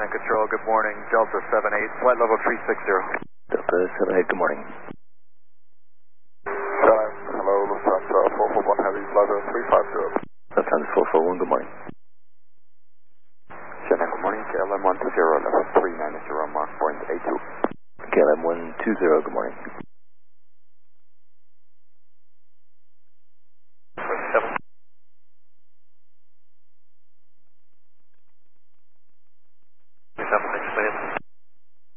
Control, good morning. Delta 78, flight level 360. Delta 78, good morning. Hello, Lufthansa 441 Heavy, flight level 350. Lufthansa 441, good morning. Chennai, good morning. KLM 120, level 390, mark point A2. KLM 120, good morning.